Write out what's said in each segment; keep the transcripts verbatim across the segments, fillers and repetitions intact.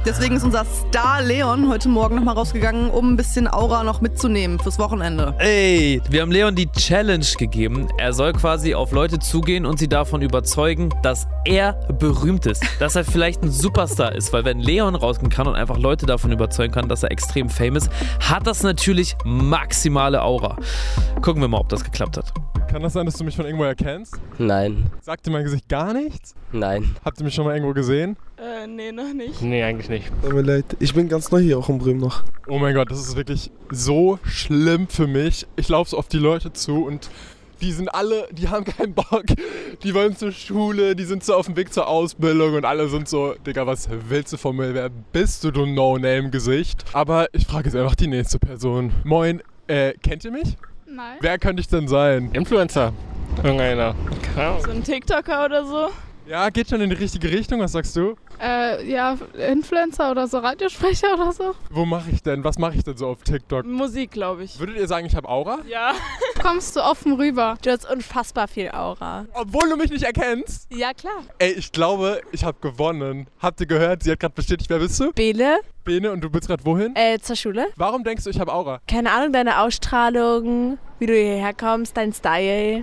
Deswegen ist unser Star Leon heute Morgen nochmal rausgegangen, um ein bisschen Aura noch mitzunehmen fürs Wochenende. Ey, wir haben Leon die Challenge gegeben. Er soll quasi auf Leute zugehen und sie davon überzeugen, dass er berühmt ist. Dass er vielleicht ein Superstar ist. Weil wenn Leon rausgehen kann und einfach Leute davon überzeugen kann, dass er extrem famous ist, hat das natürlich maximale Aura. Gucken wir mal, ob das geklappt hat. Kann das sein, dass du mich von irgendwo erkennst? Nein. Sagt dir mein Gesicht gar nichts? Nein. Habt ihr mich schon mal irgendwo gesehen? Äh, nee, noch nicht. Nee, eigentlich nicht. Tut mir leid, ich bin ganz neu hier auch in Bremen noch. Oh mein Gott, das ist wirklich so schlimm für mich. Ich laufe so auf die Leute zu und die sind alle, die haben keinen Bock. Die wollen zur Schule, die sind so auf dem Weg zur Ausbildung und alle sind so, Digga, was willst du von mir? Wer bist du, du No-Name-Gesicht? Aber ich frage jetzt einfach die nächste Person. Moin, äh, kennt ihr mich? Nein. Wer könnte ich denn sein? Influencer. Irgendeiner. So ein TikToker oder so? Ja, geht schon in die richtige Richtung, was sagst du? Äh, ja, Influencer oder so, Radiosprecher oder so? Wo mache ich denn? Was mache ich denn so auf TikTok? Musik, glaube ich. Würdet ihr sagen, ich habe Aura? Ja. Kommst du offen rüber? Du hast unfassbar viel Aura. Obwohl du mich nicht erkennst? Ja, klar. Ey, ich glaube, ich habe gewonnen. Habt ihr gehört? Sie hat gerade bestätigt, wer bist du? Bele, Bene, und du bist gerade wohin? äh, zur Schule. Warum denkst du, ich habe Aura? Keine Ahnung, deine Ausstrahlung, wie du hierher kommst, dein Style.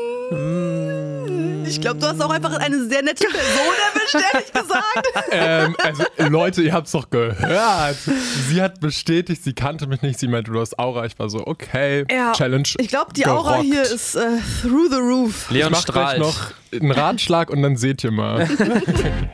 Ich glaube, du hast auch einfach eine sehr nette Person erwischt, ehrlich gesagt. ähm, also Leute, ihr habt's doch gehört. Sie hat bestätigt, sie kannte mich nicht. Sie meinte, du hast Aura. Ich war so, okay, Ja. Challenge Ich glaube, die Aura gerockt. hier ist äh, through the roof. Ich Leon mach gleich strahlt. noch einen Ratschlag und dann seht ihr mal.